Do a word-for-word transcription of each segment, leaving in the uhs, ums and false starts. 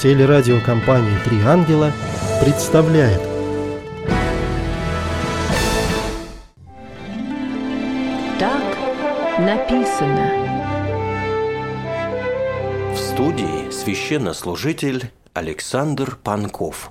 Телерадиокомпания «Три ангела» представляет. Так написано. В студии священнослужитель Александр Панков.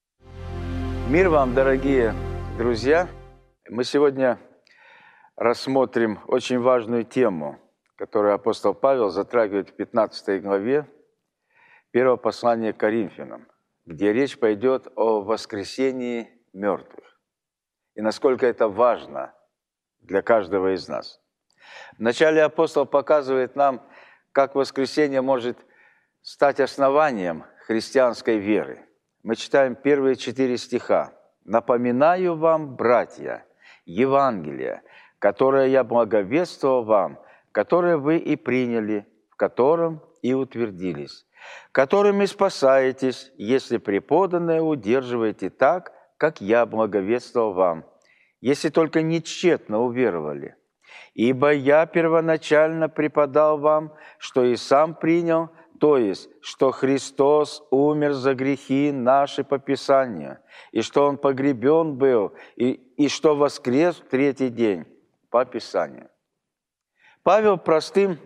Мир вам, дорогие друзья! Мы сегодня рассмотрим очень важную тему, которую апостол Павел затрагивает в пятнадцатой главе первого послания к Коринфянам, где речь пойдет о воскресении мертвых и насколько это важно для каждого из нас. Вначале апостол показывает нам, как воскресение может стать основанием христианской веры. Мы читаем первые четыре стиха. «Напоминаю вам, братья, Евангелие, которое я благовествовал вам, которое вы и приняли, в котором и утвердились, которыми спасаетесь, если преподанное удерживаете так, как я благовествовал вам, если только не тщетно уверовали. Ибо я первоначально преподал вам, что и сам принял, то есть, что Христос умер за грехи наши по Писанию, и что Он погребен был, и, и что воскрес в третий день по Писанию». Павел простым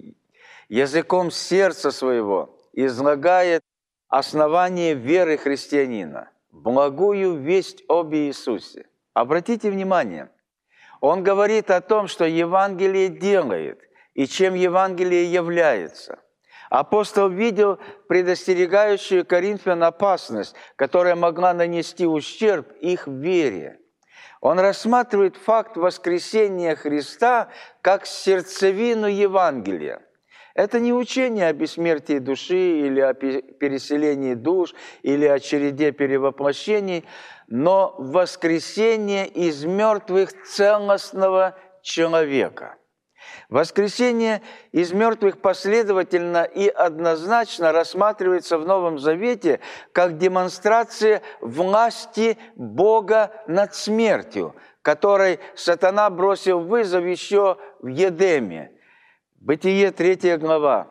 языком сердца своего излагает основание веры христианина, благую весть об Иисусе. Обратите внимание, он говорит о том, что Евангелие делает и чем Евангелие является. Апостол видел предостерегающую Коринфян опасность, которая могла нанести ущерб их вере. Он рассматривает факт воскресения Христа как сердцевину Евангелия. Это не учение о бессмертии души или о переселении душ, или о череде перевоплощений, но воскресение из мертвых целостного человека. Воскресение из мертвых последовательно и однозначно рассматривается в Новом Завете как демонстрация власти Бога над смертью, которой сатана бросил вызов еще в Едеме. Бытие, третья глава,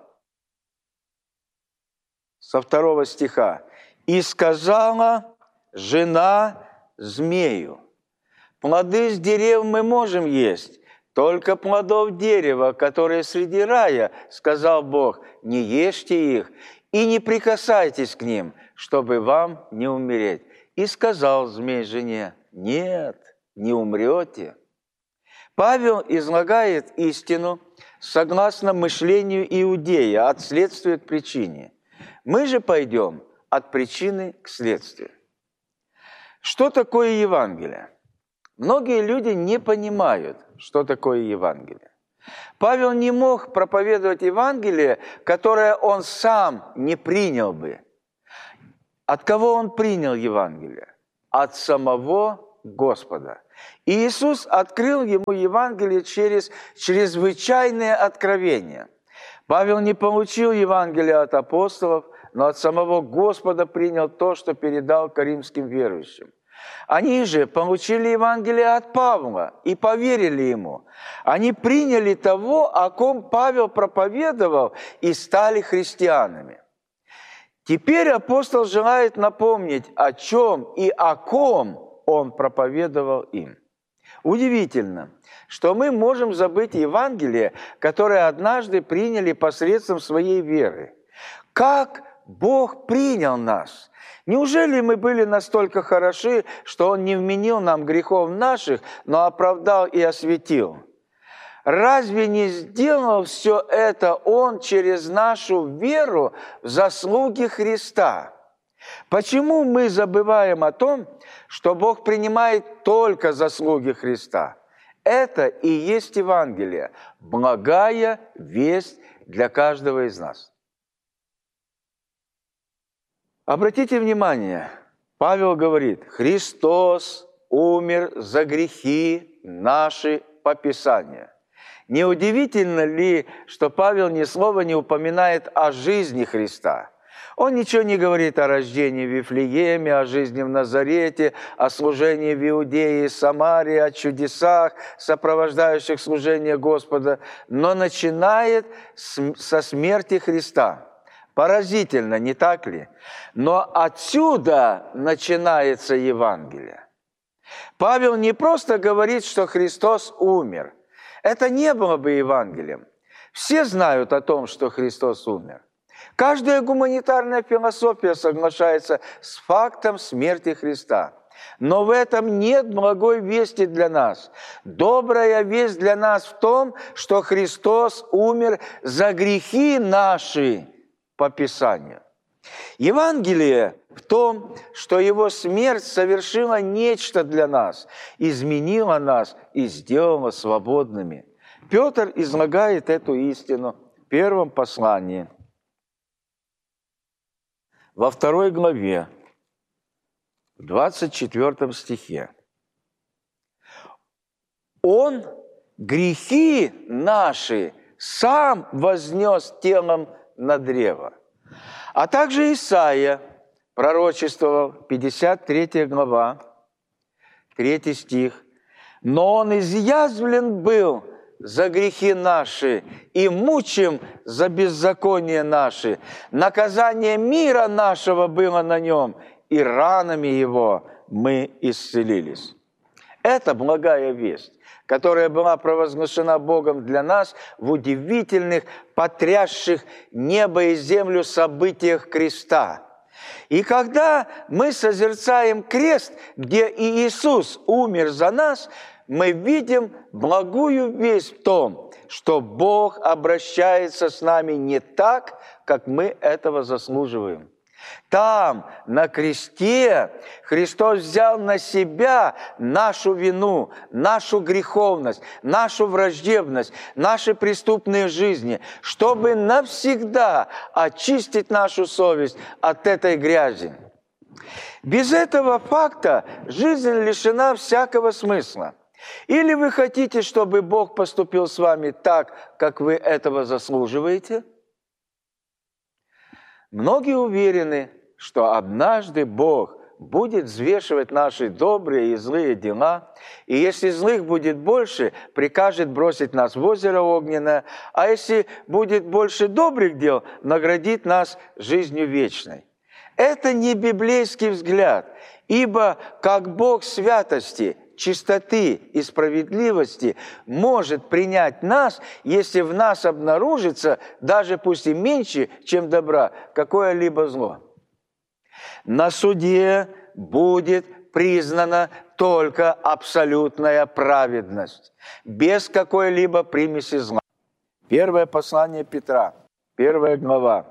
со второго стиха. «И сказала жена змею: плоды с дерев мы можем есть, только плодов дерева, которые среди рая, сказал Бог, не ешьте их и не прикасайтесь к ним, чтобы вам не умереть. И сказал змей жене: нет, не умрете». Павел излагает истину согласно мышлению иудея, от следствия к причине. Мы же пойдем от причины к следствию. Что такое Евангелие? Многие люди не понимают, что такое Евангелие. Павел не мог проповедовать Евангелие, которое он сам не принял бы. От кого он принял Евангелие? От самого Господа. И Иисус открыл ему Евангелие через чрезвычайное откровение. Павел не получил Евангелие от апостолов, но от самого Господа принял то, что передал коринфским верующим. Они же получили Евангелие от Павла и поверили ему. Они приняли того, о ком Павел проповедовал, и стали христианами. Теперь апостол желает напомнить, о чем и о ком он проповедовал им. Удивительно, что мы можем забыть Евангелие, которое однажды приняли посредством своей веры. Как Бог принял нас? Неужели мы были настолько хороши, что Он не вменил нам грехов наших, но оправдал и осветил? Разве не сделал все это Он через нашу веру в заслуги Христа? Почему мы забываем о том, что Бог принимает только заслуги Христа? Это и есть Евангелие, благая весть для каждого из нас. Обратите внимание, Павел говорит: Христос умер за грехи наши по Писанию. Неудивительно ли, что Павел ни слова не упоминает о жизни Христа? Он ничего не говорит о рождении в Вифлееме, о жизни в Назарете, о служении в Иудее и Самарии, о чудесах, сопровождающих служение Господа, но начинает со смерти Христа. Поразительно, не так ли? Но отсюда начинается Евангелие. Павел не просто говорит, что Христос умер. Это не было бы Евангелием. Все знают о том, что Христос умер. Каждая гуманитарная философия соглашается с фактом смерти Христа. Но в этом нет благой вести для нас. Добрая весть для нас в том, что Христос умер за грехи наши по Писанию. Евангелие в том, что Его смерть совершила нечто для нас, изменила нас и сделала свободными. Петр излагает эту истину в первом послании, во второй главе, в двадцать четвёртом стихе. Он грехи наши сам вознес телом на древо. А также Исаия пророчествовал, пятьдесят третья глава, третий стих. «Но он изъязвлен был за грехи наши и мучим за беззаконие наши. Наказание мира нашего было на нем, и ранами его мы исцелились». Это благая весть, которая была провозглашена Богом для нас в удивительных, потрясших небо и землю событиях креста. И когда мы созерцаем крест, где и Иисус умер за нас, мы видим благую весть в том, что Бог обращается с нами не так, как мы этого заслуживаем. Там, на кресте, Христос взял на себя нашу вину, нашу греховность, нашу враждебность, наши преступные жизни, чтобы навсегда очистить нашу совесть от этой грязи. Без этого факта жизнь лишена всякого смысла. Или вы хотите, чтобы Бог поступил с вами так, как вы этого заслуживаете? Многие уверены, что однажды Бог будет взвешивать наши добрые и злые дела, и если злых будет больше, прикажет бросить нас в озеро огненное, а если будет больше добрых дел, наградит нас жизнью вечной. Это не библейский взгляд, ибо как Бог святости, чистоты и справедливости может принять нас, если в нас обнаружится, даже пусть и меньше, чем добра, какое-либо зло. На суде будет признана только абсолютная праведность, без какой-либо примеси зла. Первое послание Петра, первая глава,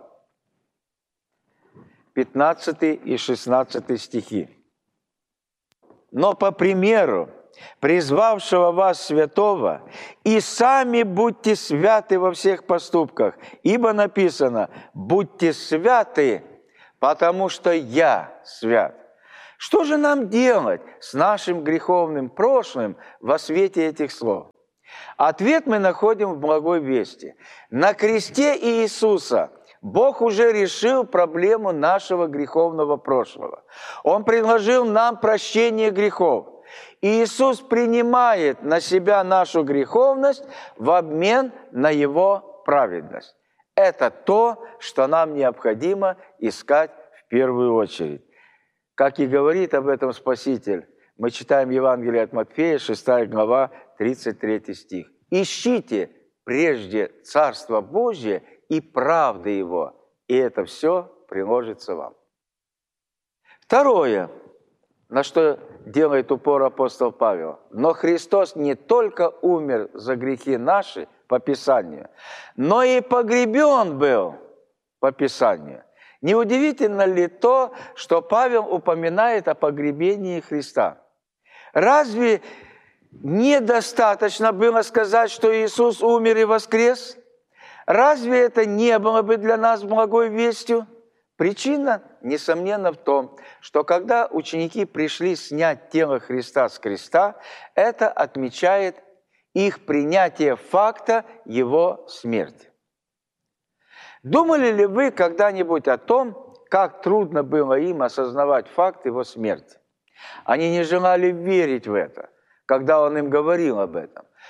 пятнадцатый и шестнадцатый стихи. «Но по примеру призвавшего вас святого, и сами будьте святы во всех поступках, ибо написано: будьте святы, потому что я свят». Что же нам делать с нашим греховным прошлым во свете этих слов? Ответ мы находим в благой вести. На кресте Иисуса Бог уже решил проблему нашего греховного прошлого. Он предложил нам прощение грехов. И Иисус принимает на себя нашу греховность в обмен на Его праведность. Это то, что нам необходимо искать в первую очередь. Как и говорит об этом Спаситель, мы читаем Евангелие от Матфея, шестая глава, тридцать третий стих. «Ищите прежде Царство Божие и правды Его, и это все приложится вам». Второе, на что делает упор апостол Павел. Но Христос не только умер за грехи наши по Писанию, но и погребен был по Писанию. Неудивительно ли то, что Павел упоминает о погребении Христа? Разве недостаточно было сказать, что Иисус умер и воскрес? Разве это не было бы для нас благой вестью? Причина, несомненно, в том, что когда ученики пришли снять тело Христа с креста, это отмечает их принятие факта Его смерти. Думали ли вы когда-нибудь о том, как трудно было им осознавать факт Его смерти? Они не желали верить в это, когда Он им говорил об этом.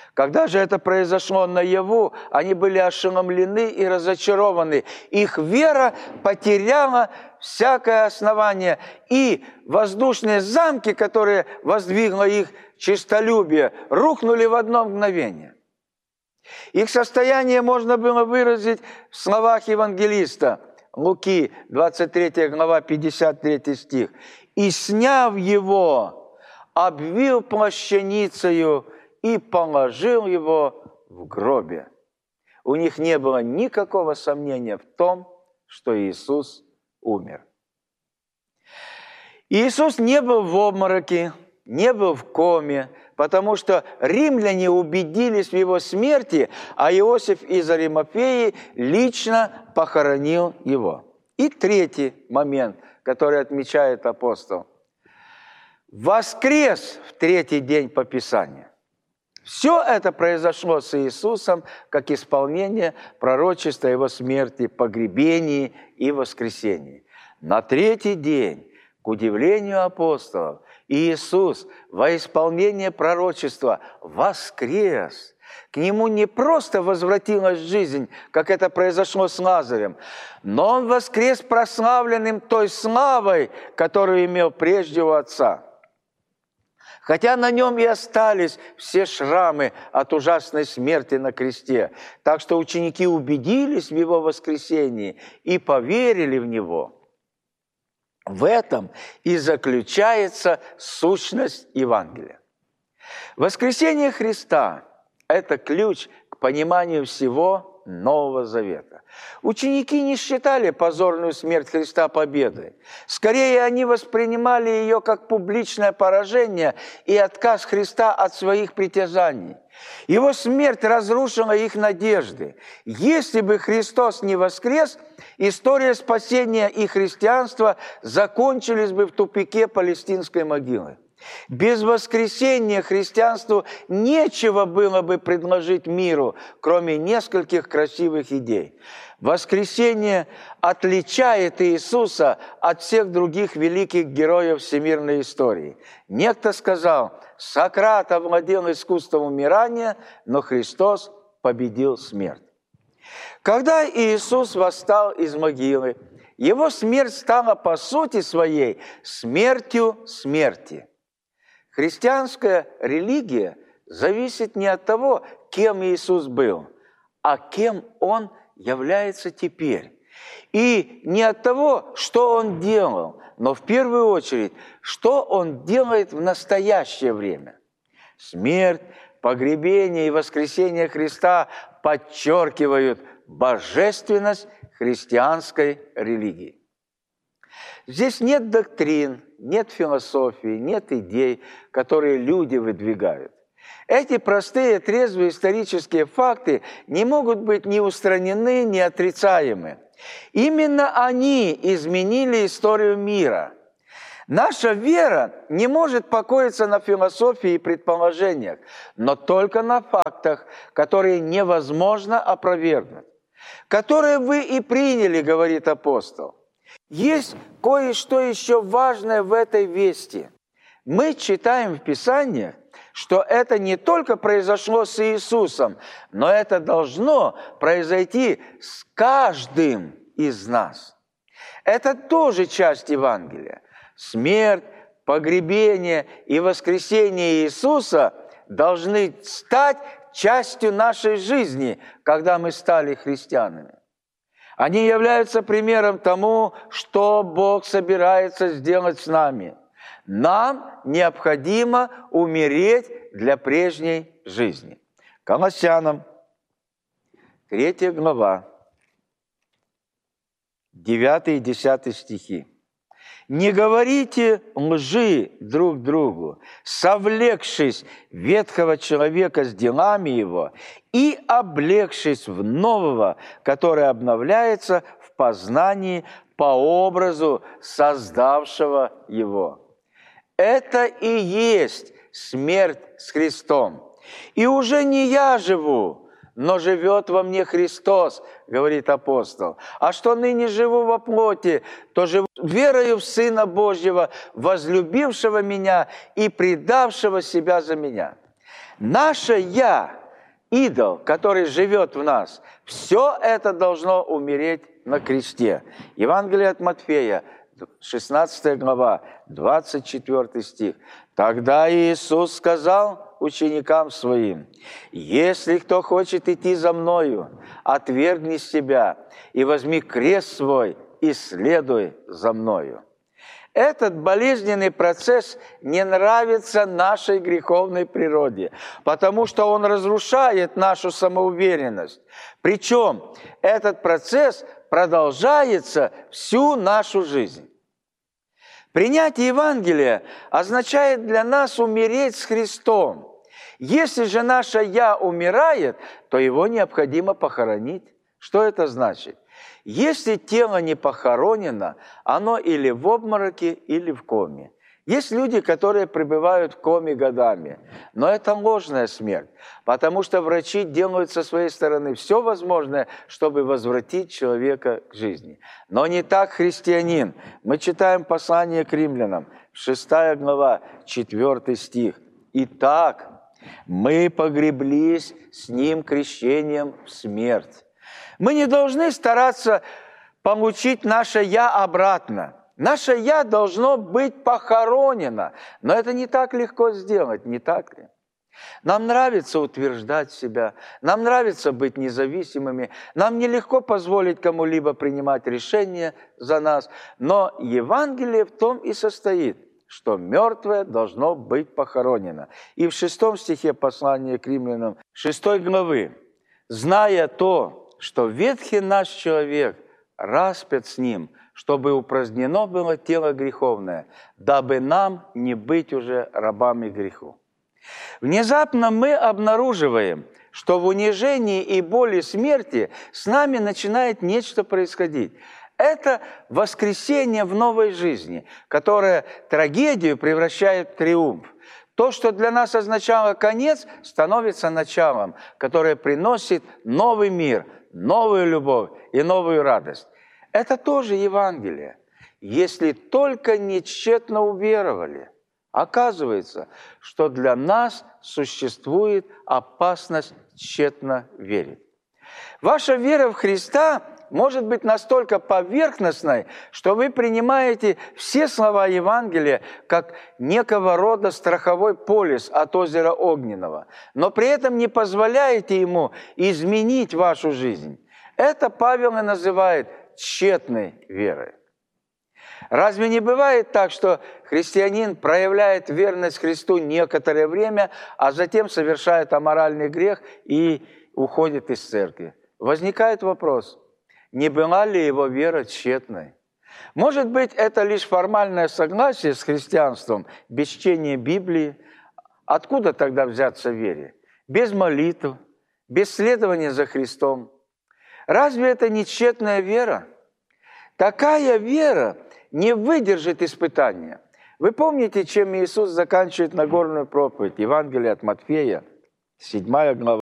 Когда же это произошло наяву, они были ошеломлены и разочарованы. Их вера потеряла всякое основание, и воздушные замки, которые воздвигло их честолюбие, рухнули в одно мгновение. Их состояние можно было выразить в словах евангелиста Луки, двадцать третья глава, пятьдесят третий стих. «И, сняв его, обвил плащаницею и положил его в гробе». У них не было никакого сомнения в том, что Иисус умер. Иисус не был в обмороке, не был в коме, потому что римляне убедились в его смерти, а Иосиф из Аримафеи лично похоронил его. И третий момент, который отмечает апостол. Воскрес в третий день по Писанию. Все это произошло с Иисусом как исполнение пророчества о его смерти, погребении и воскресении. На третий день, к удивлению апостолов, Иисус во исполнение пророчества воскрес. К Нему не просто возвратилась жизнь, как это произошло с Лазарем, но Он воскрес прославленным той славой, которую имел прежде у Отца. Хотя на Нем и остались все шрамы от ужасной смерти на кресте, так что ученики убедились в Его воскресении и поверили в Него. В этом и заключается сущность Евангелия. Воскресение Христа – это ключ к пониманию всего Нового Завета. Ученики не считали позорную смерть Христа победой. Скорее, они воспринимали ее как публичное поражение и отказ Христа от своих притязаний. Его смерть разрушила их надежды. Если бы Христос не воскрес, история спасения и христианства закончились бы в тупике палестинской могилы. Без воскресения христианству нечего было бы предложить миру, кроме нескольких красивых идей. Воскресение отличает Иисуса от всех других великих героев всемирной истории. Некто сказал: Сократ овладел искусством умирания, но Христос победил смерть. Когда Иисус восстал из могилы, Его смерть стала по сути своей смертью смерти. Христианская религия зависит не от того, кем Иисус был, а кем Он является теперь. И не от того, что Он делал, но в первую очередь, что Он делает в настоящее время. Смерть, погребение и воскресение Христа подчеркивают божественность христианской религии. Здесь нет доктрин, нет философии, нет идей, которые люди выдвигают. Эти простые, трезвые исторические факты не могут быть ни устранены, ни отрицаемы. Именно они изменили историю мира. Наша вера не может покоиться на философии и предположениях, но только на фактах, которые невозможно опровергнуть, которые вы и приняли, говорит апостол. Есть кое-что еще важное в этой вести. Мы читаем в Писаниях, что это не только произошло с Иисусом, но это должно произойти с каждым из нас. Это тоже часть Евангелия. Смерть, погребение и воскресение Иисуса должны стать частью нашей жизни, когда мы стали христианами. Они являются примером тому, что Бог собирается сделать с нами. Нам необходимо умереть для прежней жизни. Колоссянам, третья глава, девятый и десятый стихи. «Не говорите лжи друг другу, совлекшись ветхого человека с делами его и облегшись в нового, который обновляется в познании по образу создавшего его». Это и есть смерть с Христом. «И уже не я живу, но живет во мне Христос», говорит апостол. «А что ныне живу во плоти, то живу верою в Сына Божьего, возлюбившего меня и предавшего себя за меня». Наше «я», идол, который живет в нас, все это должно умереть на кресте. Евангелие от Матфея, шестнадцатая глава, двадцать четвёртый стих. «Тогда Иисус сказал ученикам Своим: если кто хочет идти за Мною, отвергни себя и возьми крест свой и следуй за Мною». Этот болезненный процесс не нравится нашей греховной природе, потому что он разрушает нашу самоуверенность. Причем этот процесс продолжается всю нашу жизнь. Принятие Евангелия означает для нас умереть с Христом. Если же наше «я» умирает, то его необходимо похоронить. Что это значит? Если тело не похоронено, оно или в обмороке, или в коме. Есть люди, которые пребывают в коме годами, но это ложная смерть, потому что врачи делают со своей стороны все возможное, чтобы возвратить человека к жизни. Но не так христианин. Мы читаем послание к римлянам, шестая глава, четвёртый стих. «Итак, мы погреблись с Ним крещением в смерть». Мы не должны стараться получить наше «я» обратно. Наше «я» должно быть похоронено. Но это не так легко сделать, не так ли? Нам нравится утверждать себя, нам нравится быть независимыми, нам нелегко позволить кому-либо принимать решения за нас. Но Евангелие в том и состоит, что мертвое должно быть похоронено. И в шестом стихе послания к римлянам, шестой главы, «Зная то, что ветхий наш человек распят с ним, чтобы упразднено было тело греховное, дабы нам не быть уже рабами греху». Внезапно мы обнаруживаем, что в унижении и боли смерти с нами начинает нечто происходить. Это воскресение в новой жизни, которое трагедию превращает в триумф. То, что для нас означало конец, становится началом, которое приносит новый мир, новую любовь и новую радость. Это тоже Евангелие. Если только не тщетно уверовали. Оказывается, что для нас существует опасность тщетно верить. Ваша вера в Христа может быть настолько поверхностной, что вы принимаете все слова Евангелия как некого рода страховой полис от озера Огненного, но при этом не позволяете ему изменить вашу жизнь. Это Павел и называет тщетной верой. Разве не бывает так, что христианин проявляет верность Христу некоторое время, а затем совершает аморальный грех и уходит из церкви? Возникает вопрос, не была ли его вера тщетной? Может быть, это лишь формальное согласие с христианством, без чтения Библии? Откуда тогда взяться вере? Без молитв, без следования за Христом. Разве это не тщетная вера? Такая вера не выдержит испытания. Вы помните, чем Иисус заканчивает Нагорную проповедь? Евангелие от Матфея, седьмая глава,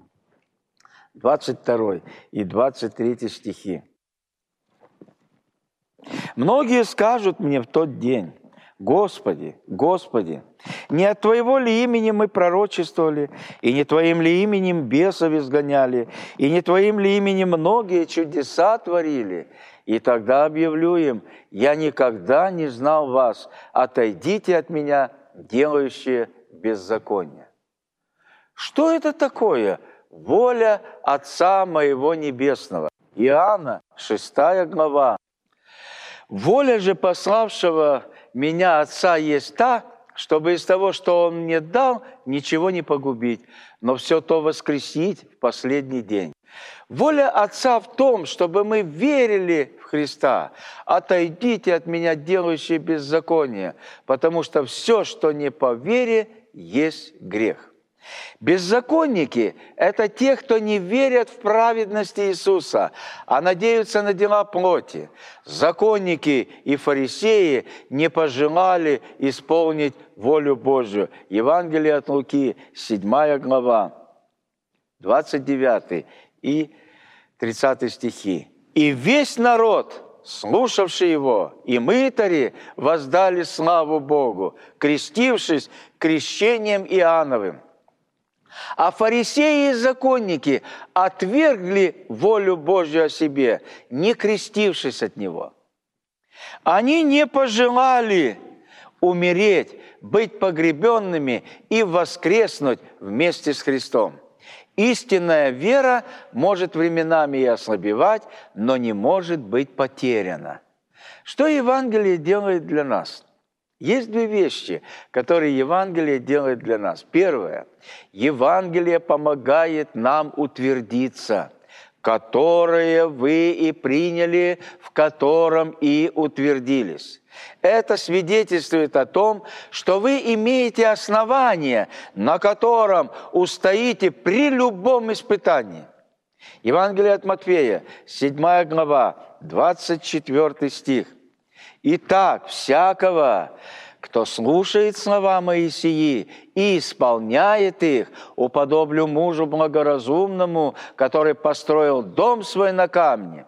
двадцать второй и двадцать третий стихи. «Многие скажут мне в тот день: Господи, Господи, не от Твоего ли имени мы пророчествовали, и не Твоим ли именем бесов изгоняли, и не Твоим ли именем многие чудеса творили? И тогда объявлю им: я никогда не знал вас, отойдите от меня, делающие беззаконие». Что это такое? Воля Отца моего Небесного. Иоанна, шестая глава. «Воля же пославшего меня Отца есть та, чтобы из того, что Он мне дал, ничего не погубить, но все то воскресить в последний день». Воля Отца в том, чтобы мы верили в Христа. «Отойдите от меня, делающие беззаконие, потому что все, что не по вере, есть грех». Беззаконники – это те, кто не верят в праведность Иисуса, а надеются на дела плоти. Законники и фарисеи не пожелали исполнить волю Божию. Евангелие от Луки, седьмая глава, двадцать девятый и тридцатый стихи. «И весь народ, слушавший его, и мытари воздали славу Богу, крестившись крещением Иоанновым. А фарисеи и законники отвергли волю Божью о себе, не крестившись от Него. Они не пожелали умереть, быть погребенными и воскреснуть вместе с Христом. Истинная вера может временами и ослабевать, но не может быть потеряна. Что Евангелие делает для нас? Есть две вещи, которые Евангелие делает для нас. Первое. Евангелие помогает нам утвердиться, которое вы и приняли, в котором и утвердились. Это свидетельствует о том, что вы имеете основание, на котором устоите при любом испытании. Евангелие от Матфея, седьмая глава, двадцать четвёртый стих. «Итак, всякого, кто слушает слова мои сии и исполняет их, уподоблю мужу благоразумному, который построил дом свой на камне».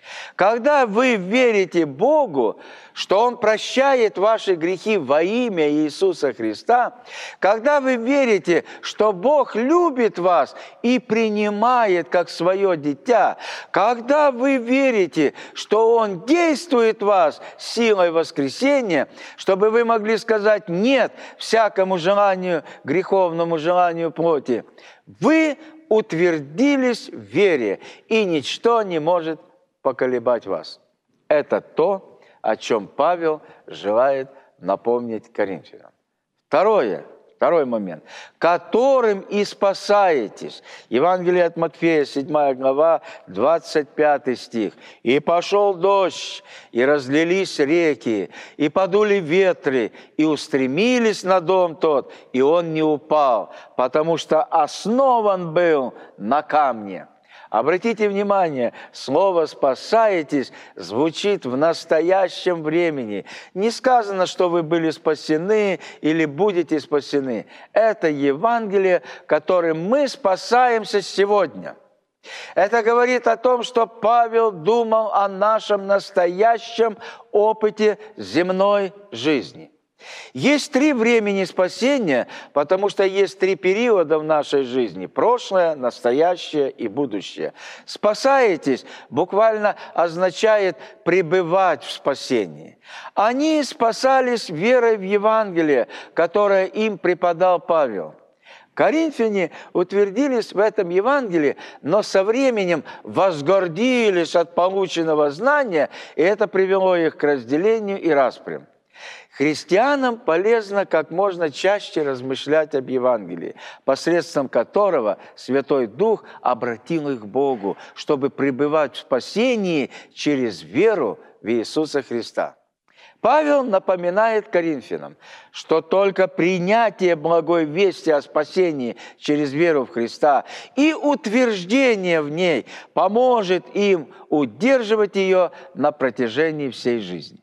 Когда вы верите Богу, что Он прощает ваши грехи во имя Иисуса Христа, когда вы верите, что Бог любит вас и принимает как свое дитя, когда вы верите, что Он действует в вас силой воскресения, чтобы вы могли сказать «нет» всякому желанию, греховному желанию плоти, вы утвердились в вере, и ничто не может поколебать вас. Это то, о чем Павел желает напомнить Коринфянам. Второе, второй момент. «Которым и спасаетесь». Евангелие от Матфея, седьмая глава, двадцать пятый стих. «И пошел дождь, и разлились реки, и подули ветры, и устремились на дом тот, и он не упал, потому что основан был на камне». Обратите внимание, слово «спасаетесь» звучит в настоящем времени. Не сказано, что вы были спасены или будете спасены. Это Евангелие, которым мы спасаемся сегодня. Это говорит о том, что Павел думал о нашем настоящем опыте земной жизни. Есть три времени спасения, потому что есть три периода в нашей жизни – прошлое, настоящее и будущее. «Спасаетесь» буквально означает пребывать в спасении. Они спасались верой в Евангелие, которое им преподал Павел. Коринфяне утвердились в этом Евангелии, но со временем возгордились от полученного знания, и это привело их к разделению и распрям. Христианам полезно как можно чаще размышлять об Евангелии, посредством которого Святой Дух обратил их к Богу, чтобы пребывать в спасении через веру в Иисуса Христа. Павел напоминает Коринфянам, что только принятие благой вести о спасении через веру в Христа и утверждение в ней поможет им удерживать ее на протяжении всей жизни.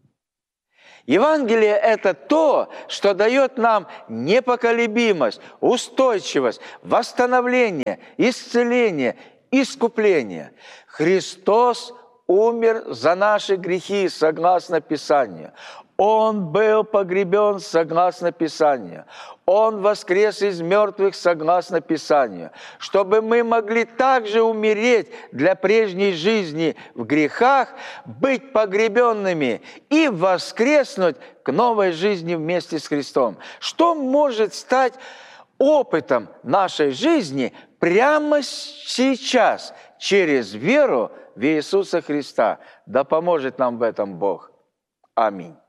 Евангелие – это то, что дает нам непоколебимость, устойчивость, восстановление, исцеление, искупление. Христос умер за наши грехи, согласно Писанию. Он был погребен, согласно Писанию. Он воскрес из мертвых, согласно Писанию. Чтобы мы могли также умереть для прежней жизни в грехах, быть погребенными и воскреснуть к новой жизни вместе с Христом. Что может стать опытом нашей жизни прямо сейчас, через веру в Иисуса Христа? Да поможет нам в этом Бог. Аминь.